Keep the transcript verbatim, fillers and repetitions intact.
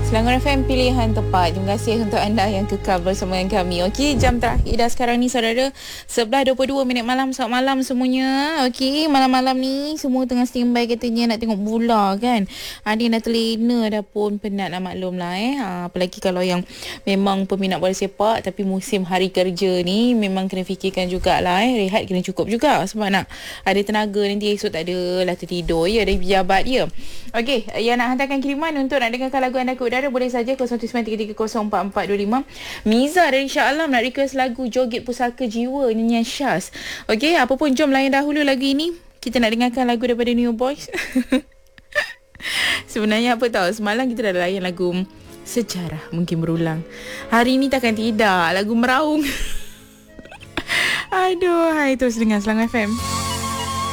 Selangor F M, pilihan tepat. Terima kasih untuk anda yang kekal bersama dengan kami. Okey, jam terakhir dah sekarang ni saudara, sebelas dua puluh dua minit malam. Selamat malam semuanya. Okey, malam-malam ni semua tengah standby katanya nak tengok bola kan. Ada yang dah terlena dah pun, penat lah, maklum lah eh. Ha, apalagi kalau yang memang peminat bola sepak tapi musim hari kerja ni memang kena fikirkan jugalah eh. Rehat kena cukup juga sebab nak ada tenaga, nanti esok tak ada lah tertidur ya dari pejabat dia. Okey, yang nak hantarkan kiriman untuk nak dengarkan lagu anda ke udara boleh saja kosong sembilan tiga tiga kosong empat empat dua lima. Miza dari Shah Alam nak request lagu Joget Pusaka Jiwa nyanyian Syaz. Okey, apa pun jom layan dahulu lagu ini. Kita nak dengarkan lagu daripada New Boys. Sebenarnya apa tahu, semalam kita dah layan lagu Sejarah Mungkin Berulang. Hari ni takkan tidak, lagu Meraung. Aduh, hai, terus dengar Selangor F M.